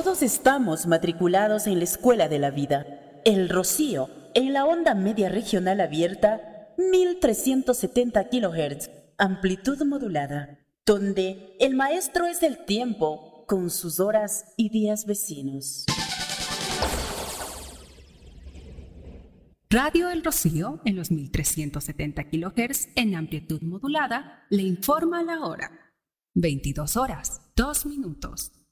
Todos estamos matriculados en la Escuela de la Vida, El Rocío, en la onda media regional abierta, 1370 kHz, amplitud modulada, donde el maestro es el tiempo con sus horas y días vecinos. Radio El Rocío, en los 1370 kHz en amplitud modulada, le informa la hora. 22 horas, 2 minutos.